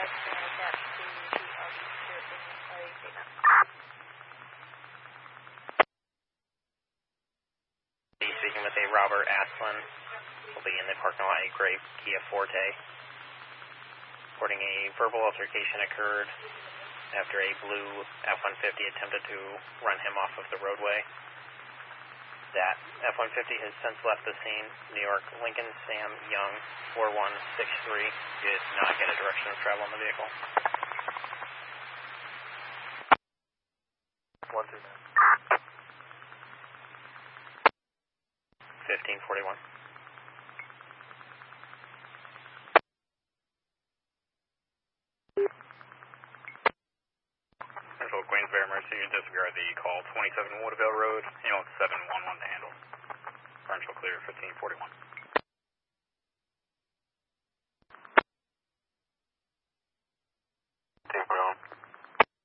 Speaking with a Robert Asplin, will be in the parking lot, a gray Kia Forte. Reporting a verbal altercation occurred after a blue F-150 attempted to run him off of the roadway. That F-150 has since left the scene. New York Lincoln Sam Young, 4163, did not get a direction of travel in the vehicle. 129. 1541. Central Queensbury Emergency, disregard the call 27 Woodville Road, ambulance 711 to handle. Differential clear, 1541.